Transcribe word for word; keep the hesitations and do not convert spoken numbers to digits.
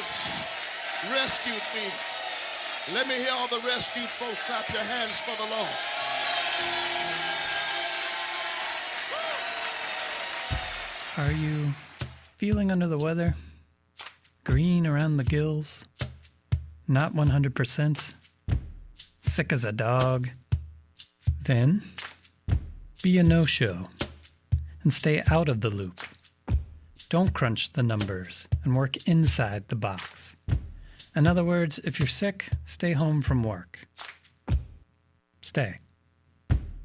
that's rescued me. Let me hear all the rescued folks clap your hands for the Lord. Are you feeling under the weather? Green around the gills? Not one hundred percent? Sick as a dog? Then be a no-show and stay out of the loop. Don't crunch the numbers and work inside the box. In other words, if you're sick, stay home from work. Stay.